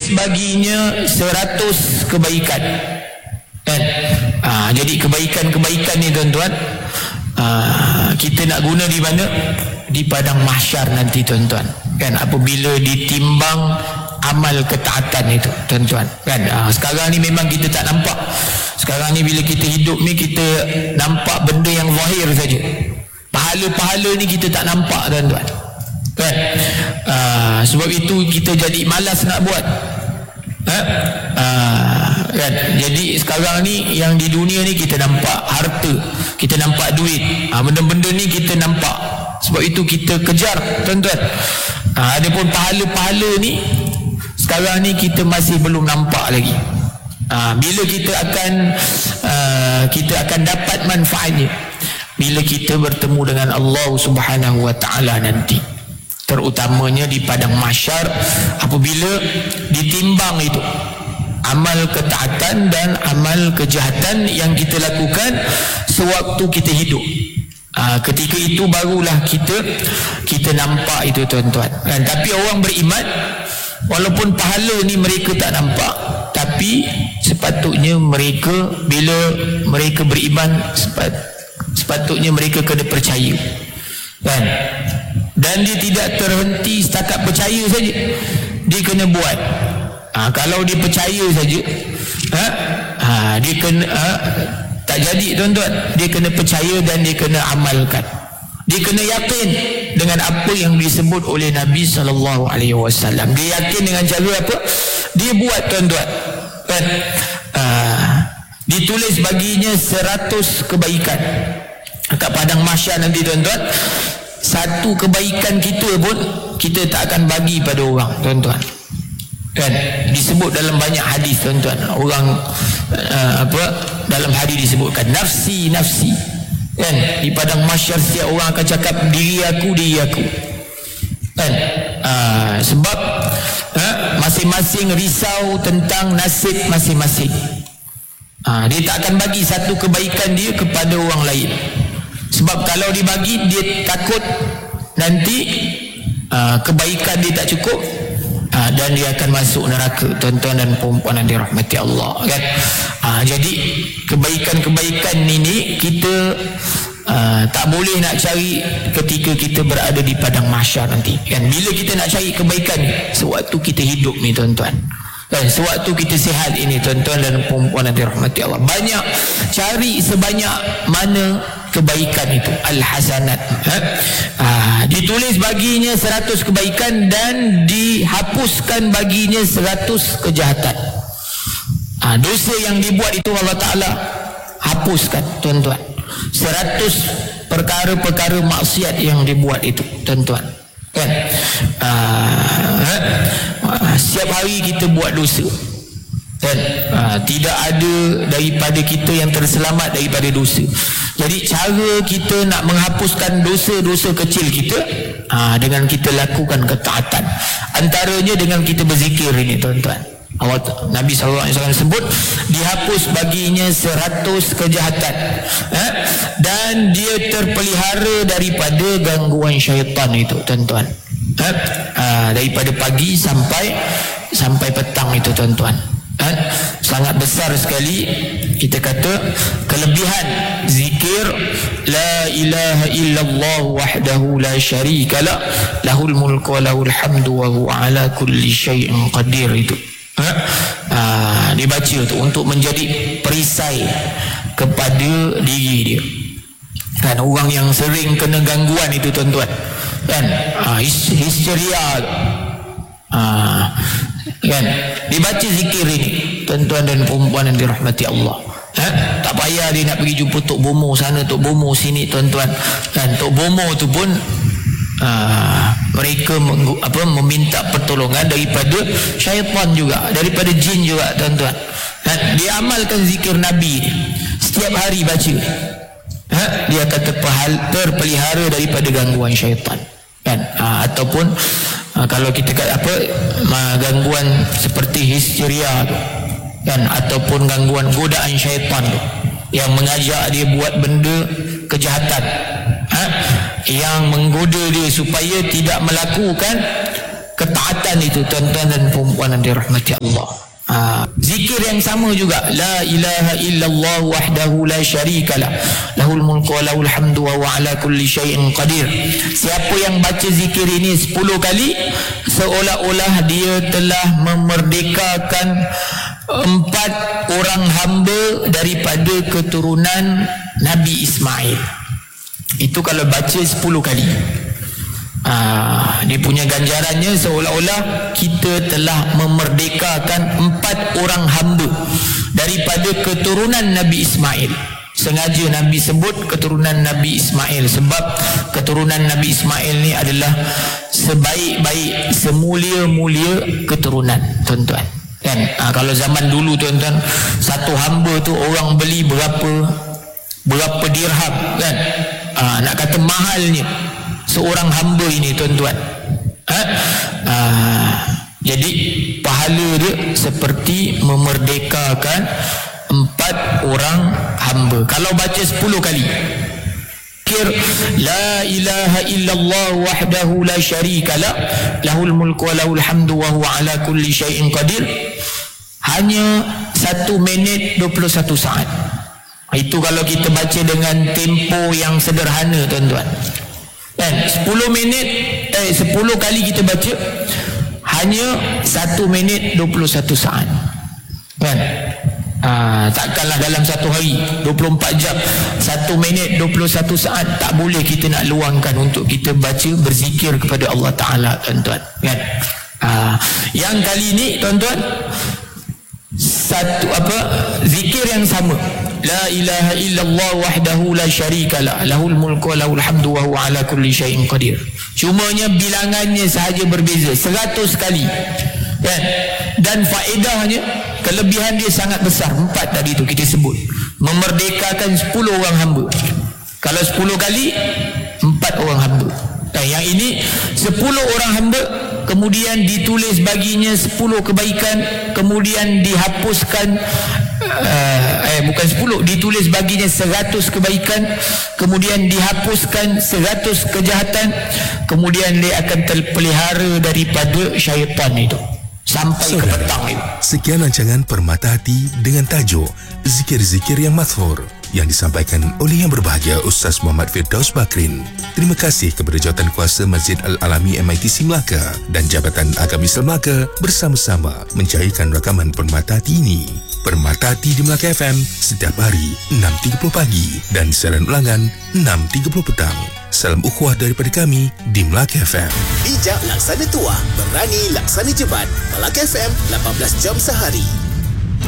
baginya 100 kebaikan kan. Jadi kebaikan-kebaikan ni tuan-tuan, kita nak guna di mana? Di padang mahsyar nanti tuan-tuan kan, apabila ditimbang amal ketaatan itu tuan-tuan kan. Sekarang ni memang kita tak nampak. Sekarang ni bila kita hidup ni, kita nampak benda yang zahir saja. Pahala-pahala ni kita tak nampak tuan-tuan kan. Sebab itu kita jadi malas nak buat kan. Jadi sekarang ni yang di dunia ni kita nampak harta, kita nampak duit, benda-benda ni kita nampak. Sebab itu kita kejar tuan-tuan. Adapun pahala-pahala ni sekarang ni kita masih belum nampak lagi. Bila kita akan dapat manfaatnya bila kita bertemu dengan Allah Subhanahu wa taala nanti, terutamanya di padang mahsyar apabila ditimbang itu amal ketaatan dan amal kejahatan yang kita lakukan sewaktu kita hidup. Ketika itu barulah kita nampak itu tuan-tuan kan. Tapi orang beriman, walaupun pahala ni mereka tak nampak, tapi sepatutnya mereka, bila mereka beriman, sepatutnya mereka kena percaya kan. Dan dia tidak terhenti setakat percaya saja, dia kena buat. Kalau dia percaya saja, dia kena tak jadi tuan-tuan. Dia kena percaya dan dia kena amalkan. Dia kena yakin dengan apa yang disebut oleh Nabi SAW. Dia yakin dengan cara apa? Dia buat tuan-tuan kan. Ditulis baginya 100 kebaikan kat padang mahsyar nanti tuan-tuan. Satu kebaikan kita pun kita tak akan bagi pada orang tuan-tuan kan. Disebut dalam banyak hadis tuan-tuan. Orang dalam hadis disebutkan nafsi nafsi kan. Di padang mahsyar setiap orang akan cakap diri aku kan. Sebab masing-masing risau tentang nasib masing-masing. Dia tak akan bagi satu kebaikan dia kepada orang lain. Sebab kalau dibagi, dia takut nanti kebaikan dia tak cukup, dan dia akan masuk neraka tuan-tuan dan perempuan yang dirahmati Allah kan. Jadi kebaikan-kebaikan ini kita tak boleh nak cari ketika kita berada di padang mahsyar nanti kan. Bila kita nak cari kebaikan ni, sewaktu kita hidup ni tuan-tuan kan, sewaktu kita sihat ini tuan-tuan dan perempuan yang dirahmati Allah. Banyak cari sebanyak mana kebaikan itu, al-hasanat. Ditulis baginya 100 kebaikan dan dihapuskan baginya 100 kejahatan. Dosa yang dibuat itu Allah Ta'ala hapuskan tuan-tuan. 100 perkara-perkara maksiat yang dibuat itu tuan-tuan kan. Setiap hari kita buat dosa dan tidak ada daripada kita yang terselamat daripada dosa. Jadi cara kita nak menghapuskan dosa-dosa kecil kita, dengan kita lakukan ketaatan. Antaranya dengan kita berzikir ini tuan-tuan. Nabi SAW sebut dihapus baginya 100 kejahatan, dan dia terpelihara daripada gangguan syaitan itu tuan-tuan, daripada pagi sampai petang itu tuan-tuan. Sangat besar sekali kita kata kelebihan zikir la ilaha illallah wahdahu la syarikalah lahul mulku wa lahul hamdu wa huwa ala kulli syai'in qadir itu. Dibaca tu untuk menjadi perisai kepada diri dia kan. Orang yang sering kena gangguan itu tuan-tuan kan, histeria kan, dibaca zikir ini tuan-tuan dan perempuan yang dirahmati Allah. Tak payah dia nak pergi jumpa Tok Bomo sana, Tok Bomo sini tuan-tuan kan. Tok Bomo tu pun mereka meminta pertolongan daripada syaitan juga, daripada jin juga tuan-tuan. Dia amalkan zikir Nabi setiap hari baca, dia akan terpelihara daripada gangguan syaitan kan. Ataupun kalau kita kata gangguan seperti histeria tu kan, ataupun gangguan godaan syaitan tu yang mengajak dia buat benda kejahatan, yang menggoda dia supaya tidak melakukan ketaatan itu, tuan-tuan dan puan-puan yang dirahmati Allah. Zikir yang sama juga, la ilaha illallah wahdahu la syarikalah, lahul mulku wa lahul hamdu wa huwa ala kulli syai'in qadir. Siapa yang baca zikir ini 10 kali, seolah-olah dia telah memerdekakan 4 orang hamba daripada keturunan Nabi Ismail. Itu kalau baca 10 kali. Dia punya ganjarannya seolah-olah kita telah memerdekakan 4 orang hamba daripada keturunan Nabi Ismail. Sengaja Nabi sebut keturunan Nabi Ismail sebab keturunan Nabi Ismail ni adalah sebaik-baik, semulia-mulia keturunan, tuan-tuan. Kan? Kalau zaman dulu, tuan-tuan, satu hamba tu orang beli berapa dirham, kan? Nak kata mahalnya seorang hamba ini, tuan-tuan. Jadi pahala dia seperti memerdekakan 4 orang hamba. Kalau baca 10 kali la ilaha illallah wahdahu la syarikalah, lahul mulku wa lahul hamdu wa huwa ala kulli syai'in qadir, hanya 1 minit 21 saat. Itu kalau kita baca dengan tempo yang sederhana, tuan-tuan. Kan 10 kali kita baca hanya 1 minit 21 saat. Kan? Takkanlah dalam satu hari 24 jam 1 minit 21 saat tak boleh kita nak luangkan untuk kita baca berzikir kepada Allah Ta'ala, tuan-tuan. Kan? Yang kali ini, tuan-tuan, zikir yang sama, la ilaha illallah wahdahu la syarikalah, lahul mulku wa lahul hamdu wa huwa ala kulli syai'in qadir. Cumanya bilangannya sahaja berbeza 100 kali, kan? Dan faedahnya, kelebihan dia sangat besar. 4 tadi tu kita sebut, memerdekakan 10 orang hamba. Kalau 10 kali 4 orang hamba. Yang ini 10 orang hamba, kemudian ditulis baginya 10 kebaikan, kemudian dihapuskan bukan 10, ditulis baginya 100 kebaikan, kemudian dihapuskan 100 kejahatan, kemudian dia akan terpelihara daripada syaitan itu sampai ke petang itu. Sekian rancangan Permata Hati dengan tajuk Zikir-Zikir yang Mathhur yang disampaikan oleh Yang Berbahagia Ustaz Muhammad Firdaus Bakrin. Terima kasih kepada Jawatankuasa Masjid Al-Alami MITC Melaka dan Jabatan Agama Islam Melaka bersama-sama mencairkan rakaman Permata Hati ini. Permata Hati di Melaka FM setiap hari 6.30 pagi dan siaran ulangan 6.30 petang. Salam ukhuwah daripada kami di Melaka FM. Bijak laksana tuah, berani laksana jebat. Melaka FM 18 jam sehari.